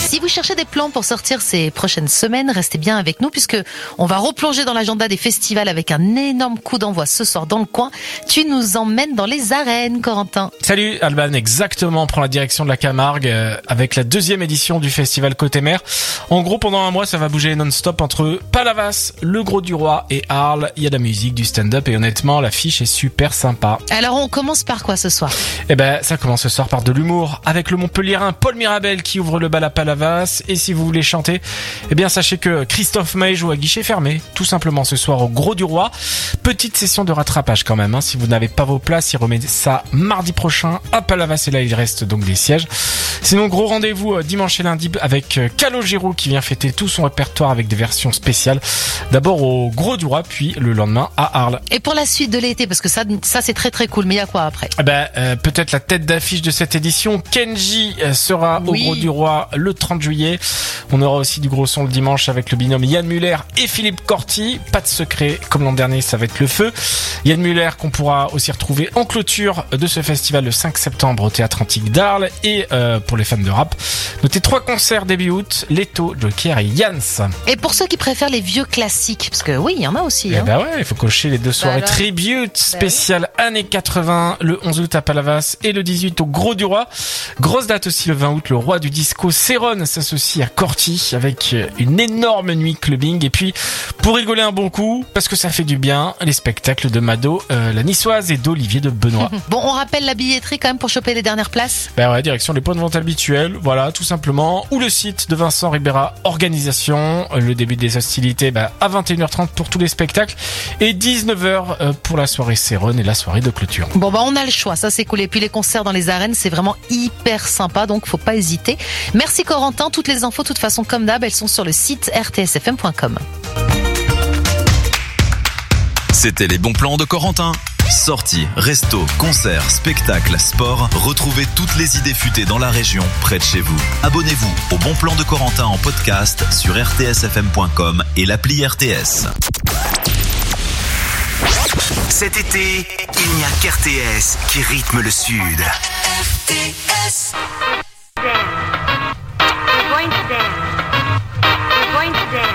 Si vous cherchez des plans pour sortir ces prochaines semaines, restez bien avec nous puisque on va replonger dans l'agenda des festivals avec un énorme coup d'envoi ce soir dans le coin. Tu nous emmènes dans les arènes, Corentin. Salut Alban, exactement, on prend la direction de la Camargue avec la 2e édition du festival Côté Mer. En gros, pendant un mois, ça va bouger non-stop entre Palavas, le Gros du Roi et Arles. Il y a de la musique, du stand-up et honnêtement, l'affiche est super sympa. Alors on commence par quoi ce soir ? Eh ben, ça commence ce soir par de l'humour avec le Montpelliérain Paul Mirabel qui ouvre le bal à Palavas. Et si vous voulez chanter, eh bien sachez que Christophe Maé joue à guichet fermé, tout simplement ce soir au Gros du Roi. Petite session de rattrapage quand même, hein. Si vous n'avez pas vos places, il remet ça mardi prochain à Palavas et là il reste donc des sièges. Sinon, gros rendez-vous dimanche et lundi avec Calogero qui vient fêter tout son répertoire avec des versions spéciales. D'abord au Gros du Roi, puis le lendemain à Arles. Et pour la suite de l'été, parce que ça c'est très très cool, mais il y a quoi après ? Peut-être la tête d'affiche de cette édition, Kenji sera au Gros du Roi le 30 juillet. On aura aussi du gros son le dimanche avec le binôme Yann Muller et Philippe Corti. Pas de secret, comme l'an dernier, ça va être le feu. Yann Muller qu'on pourra aussi retrouver en clôture de ce festival le 5 septembre au Théâtre Antique d'Arles. Et pour les fans de rap, notez 3 concerts début août, Leto, Joker et Yans. Et pour ceux qui préfèrent les vieux classiques, parce que oui, il y en a aussi. Hein. Il faut cocher les 2 soirées tribute spéciales années 80, le 11 août à Palavas et le 18 au Gros du Roi. Grosse date aussi le 20 août, le roi du disco Céron s'associe à Corti avec une énorme nuit clubbing. Et puis, pour rigoler un bon coup, parce que ça fait du bien, les spectacles de Mado, la niçoise et d'Olivier de Benoît. Bon, on rappelle la billetterie quand même pour choper les dernières places. Direction les points de vente habituels, voilà, tout simplement. Ou le site de Vincent Ribera Organisation. Le début des hostilités à 21h30 pour tous les spectacles et 19h pour la soirée Céron et la soirée de clôture. Bon, on a le choix, ça c'est cool. Et puis les concerts dans les arènes, c'est vraiment hyper sympa, donc faut pas hésiter. Merci Corentin, toutes les infos, de toute façon, comme d'hab, elles sont sur le site rtsfm.com. C'était les bons plans de Corentin. Sorties, restos, concerts, spectacles, sport, retrouvez toutes les idées futées dans la région, près de chez vous. Abonnez-vous au Bon Plan de Corentin en podcast sur rtsfm.com et l'appli RTS. Cet été, il n'y a qu'RTS qui rythme le Sud. RTS. Dance. We're going to dance. We're going to dance.